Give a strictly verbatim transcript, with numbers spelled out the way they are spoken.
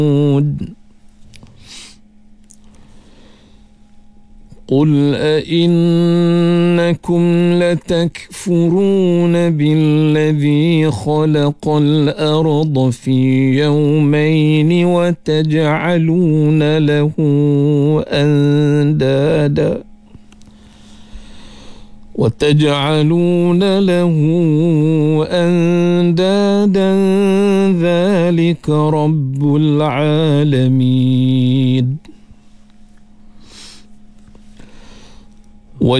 قل أئنكم لتكفرون بالذي خلق الأرض في يومين وتجعلون له أندادا وتجعلون له أندادا ذلك رب العالمين.